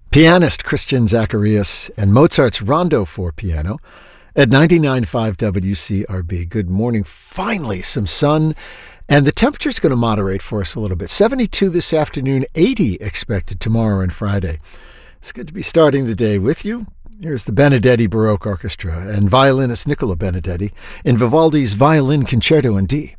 Pianist Christian Zacharias and Mozart's Rondo for Piano at 99.5 WCRB. Good morning. Finally, some sun, and the temperature's going to moderate for us a little bit. 72 this afternoon, 80 expected tomorrow and Friday. It's good to be starting the day with you. Here's the Benedetti Baroque Orchestra and violinist Nicola Benedetti in Vivaldi's Violin Concerto in D.